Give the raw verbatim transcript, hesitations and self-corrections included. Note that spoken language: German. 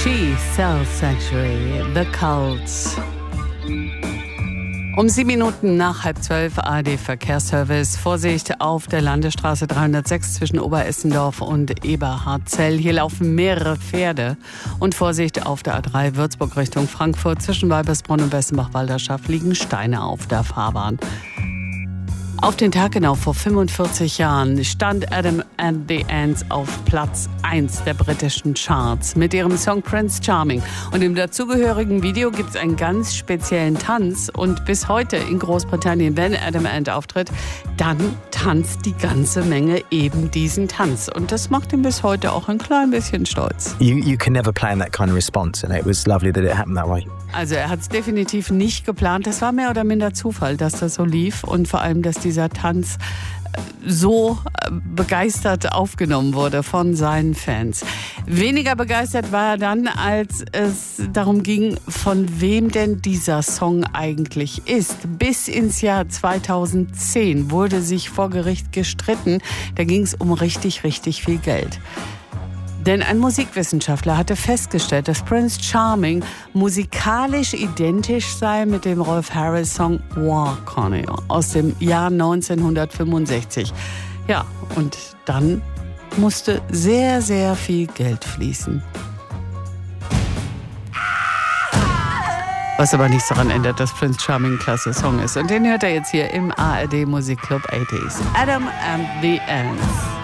She Sells Sanctuary, The Cults. Um sieben Minuten nach halb zwölf, A R D-Verkehrsservice. Vorsicht auf der Landesstraße dreihundertsechs zwischen Oberessendorf und Eberhardzell. Hier laufen mehrere Pferde. Und Vorsicht auf der A drei Würzburg Richtung Frankfurt. Zwischen Weibersbronn und Bessenbach-Walderschaft liegen Steine auf der Fahrbahn. Auf den Tag genau vor fünfundvierzig Jahren stand Adam and the Ants auf Platz eins der britischen Charts mit ihrem Song Prince Charming. Und im dazugehörigen Video gibt es einen ganz speziellen Tanz. Und bis heute in Großbritannien, wenn Adam Ant auftritt, dann tanzt die ganze Menge eben diesen Tanz. Und das macht ihn bis heute auch ein klein bisschen stolz. You, you can never plan that kind of response, and it was lovely that it happened that way. Also er hat es definitiv nicht geplant. Das war mehr oder minder Zufall, dass das so lief und vor allem, dass dieser Tanz so begeistert aufgenommen wurde von seinen Fans. Weniger begeistert war er dann, als es darum ging, von wem denn dieser Song eigentlich ist. Bis ins Jahr zweitausendzehn wurde sich vor Gericht gestritten. Da ging es um richtig, richtig viel Geld. Denn ein Musikwissenschaftler hatte festgestellt, dass Prince Charming musikalisch identisch sei mit dem Rolf Harris-Song Walk On You aus dem Jahr neunzehnhundertfünfundsechzig. Ja, und dann musste sehr, sehr viel Geld fließen. Was aber nichts daran ändert, dass Prince Charming ein klasse Song ist. Und den hört er jetzt hier im A R D Musikclub achtziger. Adam and the Ants.